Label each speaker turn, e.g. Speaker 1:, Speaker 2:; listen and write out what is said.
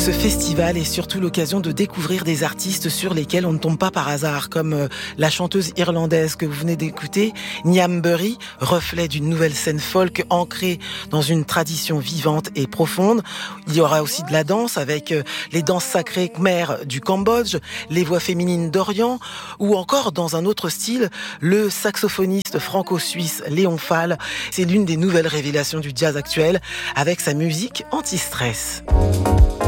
Speaker 1: Ce festival est surtout l'occasion de découvrir des artistes sur lesquels on ne tombe pas par hasard, comme la chanteuse irlandaise que vous venez d'écouter, Niamh Bury, reflet d'une nouvelle scène folk ancrée dans une tradition vivante et profonde. Il y aura aussi de la danse avec les danses sacrées khmères du Cambodge, les voix féminines d'Orient, ou encore dans un autre style, le saxophoniste franco-suisse Léon Fall. C'est l'une des nouvelles révélations du jazz actuel avec sa musique anti-stress.